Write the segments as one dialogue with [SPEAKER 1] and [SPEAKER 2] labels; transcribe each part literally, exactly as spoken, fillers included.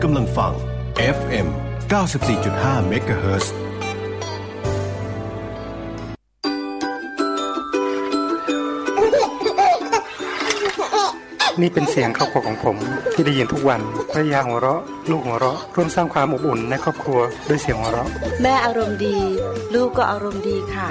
[SPEAKER 1] กำลังฟัง เอฟ เอ็ม เก้าสิบสี่จุดห้า เมกะเฮิรตซ์
[SPEAKER 2] นี่เป็นเสียงครอบครัวของผมที่ได้ยินทุกวันภรรยาหัวเราะลูกหัวเราะร่วมสร้างความอบอุ่นในครอบครัวด้วยเสียงหัวเราะ
[SPEAKER 3] แม่อารมณ์ดีลูกก็อารมณ์ดีค่ะ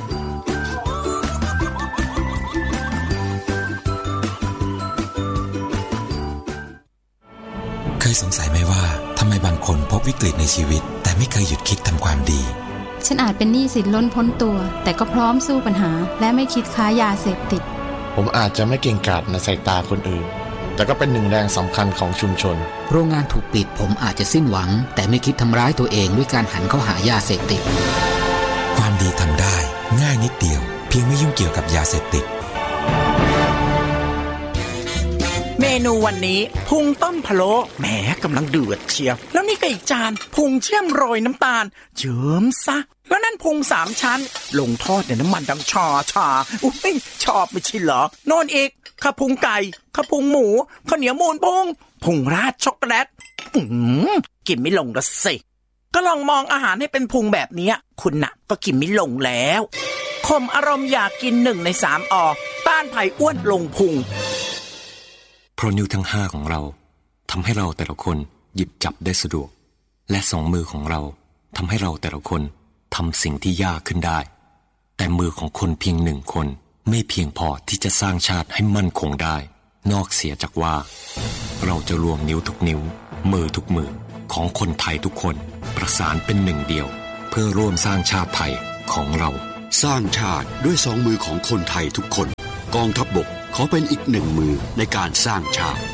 [SPEAKER 4] เคยสงสัยไหมว่าทำไมบางคนพบวิกฤตในชีวิตแต่ไม่เคยหยุดคิดทำความดี
[SPEAKER 5] ฉันอาจเป็นหนี้สินล้นพ้นตัวแต่ก็พร้อมสู้ปัญหาและไม่คิดค้ายาเสพติด
[SPEAKER 6] ผมอาจจะไม่เก่งกาจในสายตาคนอื่นแต่ก็เป็นหนึ่งแรงสำคัญของชุมชน
[SPEAKER 7] โรงงานถูกปิดผมอาจจะสิ้นหวังแต่ไม่คิดทำร้ายตัวเองด้วยการหันเข้าหายาเสพติด
[SPEAKER 4] ความดีทำได้ง่ายนิดเดียวเพียงไม่ยุ่งเกี่ยวกับยาเสพติด
[SPEAKER 8] เมนูวันนี้พุงต้มพะโล้แหมกำลังเดือดเชียวแล้วนี่ก็อีกจานพุงเชื่อมโรยน้ำตาลเยิ้มซะแล้วนั่นพุงสามชั้นลงทอดในน้ำมันดังชาชาอุ้ยชอบไม่ใช่เหรอโน่นอีกข้าวพุงไก่ข้าวพุงหมูข้าวเหนียวมูนพุงพุงราดช็อกโกแลตอืมกินไม่ลงละสิก็ลองมองอาหารให้เป็นพุงแบบนี้คุณน่ะก็กินไม่ลงแล้วข่มอารมณ์อยากกินหนึ่งในสามอต้านภัยอ้วนลงพุง
[SPEAKER 4] เพราะนิ้วทั้งห้าของเราทำให้เราแต่ละคนหยิบจับได้สะดวกและสองมือของเราทำให้เราแต่ละคนทำสิ่งที่ยากขึ้นได้แต่มือของคนเพียงหนึ่งคนไม่เพียงพอที่จะสร้างชาติให้มั่นคงได้นอกเสียจากว่าเราจะรวมนิ้วทุกนิ้วมือทุกมือของคนไทยทุกคนประสานเป็นหนึ่งเดียวเพื่อร่วมสร้างชาติไทยของเรา
[SPEAKER 9] สร้างชาติด้วยสองมือของคนไทยทุกคนกองทัพบกขอเป็นอีกหนึ่งมือในการสร้างชาติ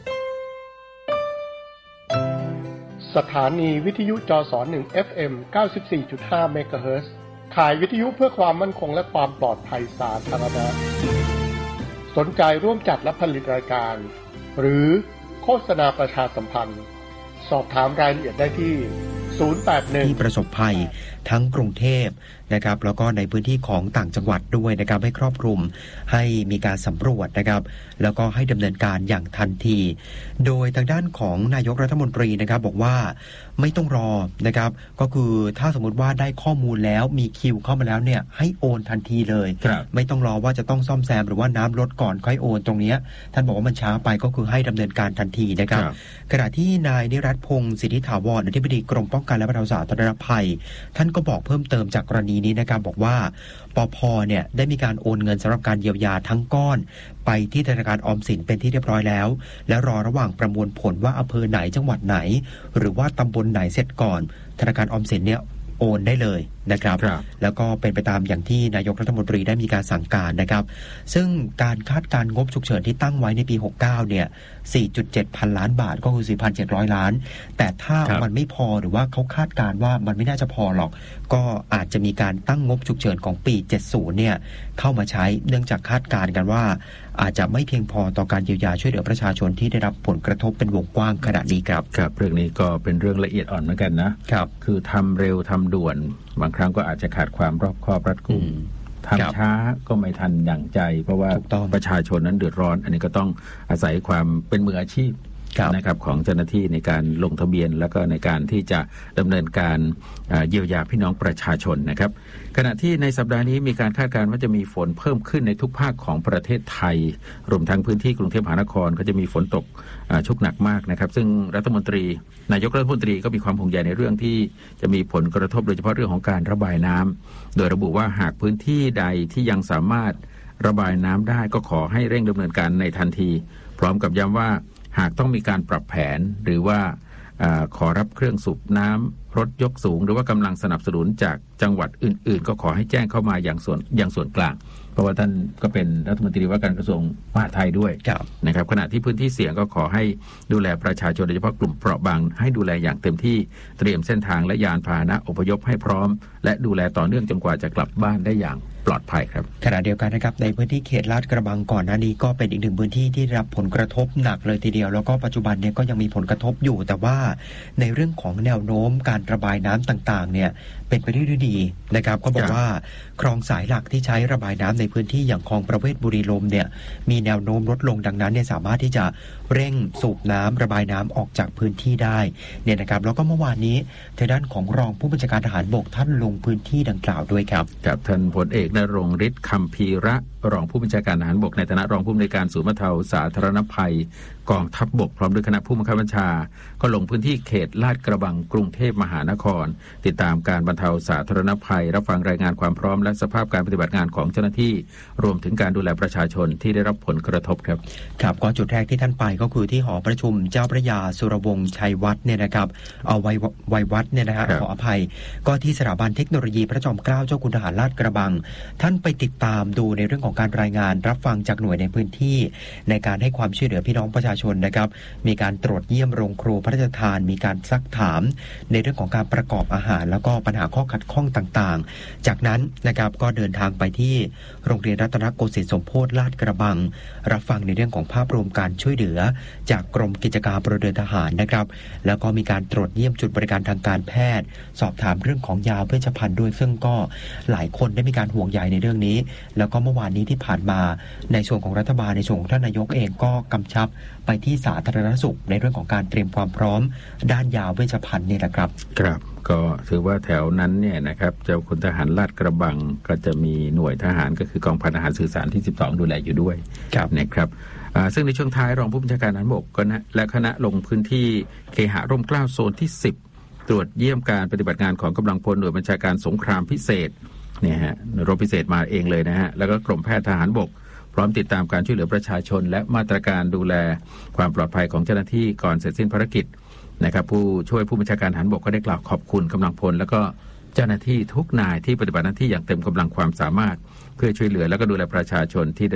[SPEAKER 2] สถานีวิทยุจสหนึ่ง เอฟ เอ็ม เก้าสิบสี่จุดห้า เมกะเฮิรตซ์ขายวิทยุเพื่อความมั่นคงและความปลอดภัยสาธารณะสนใจร่วมจัดและผลิตรายการหรือโฆษณาประชาสัมพันธ์สอบถามรายละเอียดได้ที่ศูนย์ แปด หนึ่ง
[SPEAKER 10] ที่ประสบภัยทั้งกรุงเทพนะครับแล้วก็ในพื้นที่ของต่างจังหวัดด้วยนะครับให้ครอบคลุมให้มีการสำรวจนะครับแล้วก็ให้ดำเนินการอย่างทันทีโดยทางด้านของนายกรัฐมนตรีนะครับบอกว่าไม่ต้องรอนะครับก็คือถ้าสมมติว่าได้ข้อมูลแล้วมีคิวเข้ามาแล้วเนี่ยให้โอนทันทีเลยไม่ต้องรอว่าจะต้องซ่อมแซมหรือว่าน้ำลดก่อนค่อยโอนตรงนี้ท่านบอกว่ามันช้าไปก็คือให้ดำเนินการทันทีนะครับขณะที่นายนิรัตน์พงศ์สิทธิถาวรอธิบดีกรมป้องกันและบรรเทาสาธารณภัยท่านก็บอกเพิ่มเติมจากกรณีนี้นะครับบอกว่าปภ.เนี่ยได้มีการโอนเงินสำหรับการเยียวยาทั้งก้อนไปที่ธนาคารออมสินเป็นที่เรียบร้อยแล้วและรอระหว่างประมวลผลว่าอำเภอไหนจังหวัดไหนหรือว่าตำบลไหนเสร็จก่อนธนาคารออมสินเนี่ยโอนได้เลยนะครับแล้วก็เป็นไปตามอย่างที่นายกรัฐมนตรีได้มีการสั่งการนะครับซึ่งการคาดการงบฉุกเฉินที่ตั้งไว้ในปีหกสิบเก้าเนี่ย สี่จุดเจ็ด พันล้านบาทก็คือ สี่พันเจ็ดร้อย ล้านแต่ถ้ามันไม่พอหรือว่าเขาคาดการว่ามันไม่น่าจะพอหรอกก็อาจจะมีการตั้งงบฉุกเฉินของปีเจ็ดสิบเนี่ยเข้ามาใช้เนื่องจากคาดการกันว่าอาจจะไม่เพียงพอต่อการเยียวยาช่วยเหลือประชาชนที่ได้รับผลกระทบเป็นวงกว้างขณะนี้ครับ
[SPEAKER 11] ครับเรื่องนี้ก็เป็นเรื่องละเอียดอ่อนเหมือนกันนะครับคือทำเร็วทำด่วนบางครั้งก็อาจจะขาดความรอบคอบรัดกุมทำช้าก็ไม่ทันอย่างใจเพราะว่าประชาชนนั้นเดือดร้อนอันนี้ก็ต้องอาศัยความเป็นมืออาชีพนะครับของเจ้าหน้าที่ในการลงทะเบียนแล้วก็ในการที่จะดำเนินการเยียวยาพี่น้องประชาชนนะครับขณะที่ในสัปดาห์นี้มีการคาดการณ์ว่าจะมีฝนเพิ่มขึ้นในทุกภาคของประเทศไทยรวมทั้งพื้นที่กรุงเทพมหานครก็จะมีฝนตกชุกหนักมากนะครับซึ่งรัฐมนตรีนายกรัฐมนตรีก็มีความห่วงใยในเรื่องที่จะมีผลกระทบโดยเฉพาะเรื่องของการระบายน้ำโดยระบุว่าหากพื้นที่ใดที่ยังสามารถระบายน้ำได้ก็ขอให้เร่งดำเนินการในทันทีพร้อมกับย้ำว่าหากต้องมีการปรับแผนหรือว่าขอรับเครื่องสูบน้ำรถยกสูงหรือว่ากำลังสนับสนุนจากจังหวัดอื่นๆก็ขอให้แจ้งเข้ามาอย่างส่วนอย่างส่วนกลางเพราะว่าท่านก็เป็นรัฐมนตรีว่าการกระทรวงมหาดไทยด้วยนะครับขณะที่พื้นที่เสี่ยงก็ขอให้ดูแลประชาชนโดยเฉพาะกลุ่มเปราะบางให้ดูแลอย่างเต็มที่เตรียมเส้นทางและยานพาหนะอพยพให้พร้อมและดูแลต่อเนื่องจนกว่าจะกลับบ้านได้อย่างปลอดภัยครับ
[SPEAKER 10] ขณะเดียวกันนะครับในพื้นที่เขตลาดกระบังก่อนหน้านี้ก็เป็นอีกหนึ่งพื้นที่ที่ได้รับผลกระทบหนักเลยทีเดียวแล้วก็ปัจจุบันเนี่ยก็ยังมีผลกระทบอยู่แต่ว่าในเรื่องของแนวโน้มการระบายน้ำต่างๆเนี่ยเป็นไปได้ด้วยดีนะครับก็บอกว่าคลองสายหลักที่ใช้ระบายน้ำในพื้นที่อย่างคลองประเวศบุรีลมเนี่ยมีแนวโน้มลดลงดังนั้นเนี่ยสามารถที่จะเร่งสูบน้ำระบายน้ำออกจากพื้นที่ได้เนี่ยนะครับแล้วก็เมื่อวานนี้ทางด้านของรองผู้บัญชาการทหารบกท่านลงพื้นที่ดังกล่าวด้วยครับ
[SPEAKER 11] กับท่านพลเอกณรงค์ฤทธิ์คัมภีระรองผู้บัญชาการทหารบกในฐานะรองผู้อำนวยการศูนย์บรรเทาสาธารณภัยกองทัพบกพร้อมด้วยคณะผู้บังคับบัญชาก็ลงพื้นที่เขตลาดกระบังกรุงเทพมหานครติดตามการบรรเทาสาธารณภัยรับฟังรายงานความพร้อมและสภาพการปฏิบัติงานของเจ้าหน้าที่รวมถึงการดูแลประชาชนที่ได้รับผลกระทบครับ
[SPEAKER 10] ครับก็จุดแรกที่ท่านไปก็คือที่หอประชุมเจ้าพระยาสุรวงศ์ชัยวัฒน์เนี่ยนะครับเอาไว้ไว้วัดเนี่ยนะฮะขออภัยก็ที่สถาบันเทคโนโลยีพระจอมเกล้าเจ้าคุณทหารลาดกระบังท่านไปติดตามดูในเรื่องของการรายงานรับฟังจากหน่วยในพื้นที่ในการให้ความช่วยเหลือพี่น้องประชาชนนะครับมีการตรวจเยี่ยมโรงครัวพระราชทานมีการซักถามในเรื่องของการประกอบอาหารแล้วก็ปัญหาข้อขัดข้องต่างๆจากนั้นนะครับก็เดินทางไปที่โรงเรียนรัตนโกสินทร์สมโพธิลาดกระบังรับฟังในเรื่องของภาพรวมการช่วยเหลือจากกรมกิจการพลเรือนทหารนะครับแล้วก็มีการตรวจเยี่ยมจุดบริการทางการแพทย์สอบถามเรื่องของยาเวชภัณฑ์ด้วยซึ่งก็หลายคนได้มีการห่วงใยในเรื่องนี้แล้วก็เมื่อวานนี้ที่ผ่านมาในส่วนของรัฐบาลในส่วนของท่านนายกเองก็กำชับไปที่สาธารณสุขในเรื่องของการเตรียมความพร้อมด้านยาเวชภัณฑ์นี่แหละครับ
[SPEAKER 11] ครับก็ถือว่าแถวนั้นเนี่ยนะครับเจ้าคุณทหารลาดกระบังก็จะมีหน่วยทหารก็คือกองพันทหารสื่อสารที่สิบสองดูแลอยู่ด้วยนะครับซึ่งในช่วงท้ายรองผู้บัญชาการทหารบกก็นะและคณะลงพื้นที่เคหะร่มเกล้าโซนที่สิบตรวจเยี่ยมการปฏิบัติงานของกำลังพลหน่วยบัญชาการสงครามพิเศษเนี่ยฮะรบพิเศษมาเองเลยนะฮะแล้วก็กรมแพทย์ทหารบกพร้อมติดตามการช่วยเหลือประชาชนและมาตรการดูแลความปลอดภัยของเจ้าหน้าที่ก่อนเสร็จสิ้นภารกิจนะครับผู้ช่วยผู้บัญชาการทหารบกก็ได้กล่าวขอบคุณกำลังพลแล้วก็เจ้าหน้าที่ทุกนายที่ปฏิบัติหน้าที่อย่างเต็มกำลังความสามารถเพื่อช่วยเหลือและก็ดูแลประชาชนที่